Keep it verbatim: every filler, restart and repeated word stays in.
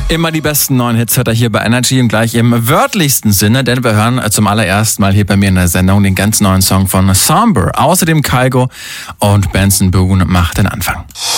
Immer die besten neuen Hits hört er hier bei Energy und gleich im wörtlichsten Sinne, denn wir hören zum allerersten Mal hier bei mir in der Sendung den ganz neuen Song von Somber. Außerdem Kygo und Benson Boone macht den Anfang.